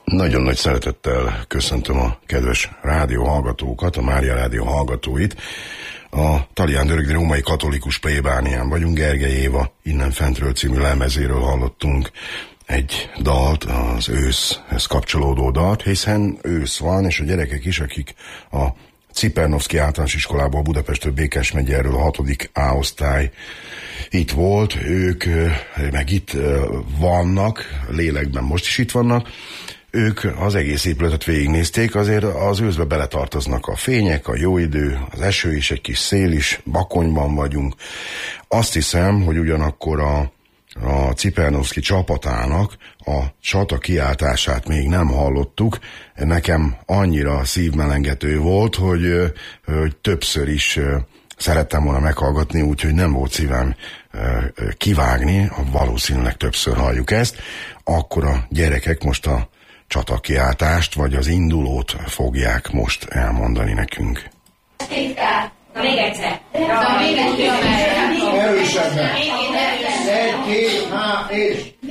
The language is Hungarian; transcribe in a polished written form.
Nagyon nagy szeretettel köszöntöm a kedves rádióhallgatókat, a Mária Rádió hallgatóit. A Talián Dörögdi Római Katolikus plébánián vagyunk. Gergely Éva Innen Fentről című lemezéről hallottunk egy dalt, az őszhez kapcsolódó dalt, hiszen ősz van, és a gyerekek is, akik a Cipernovszky általános iskolából Budapestről Békés megyéről a 6. A osztály itt volt, ők meg itt vannak, lélekben most is itt vannak. Ők az egész épületet végignézték, azért az őszbe beletartoznak a fények, a jó idő, az eső is, egy kis szél is, Bakonyban vagyunk. Azt hiszem, hogy ugyanakkor a Cipernovszky csapatának a csata kiáltását még nem hallottuk. Nekem annyira szívmelengető volt, hogy többször is szerettem volna meghallgatni, úgyhogy nem volt szívem kivágni, valószínűleg többször halljuk ezt. Akkor a gyerekek most a csatakiáltást, vagy az indulót fogják most elmondani nekünk. Még egyszer. Erősebben. 1, 2, 3, és...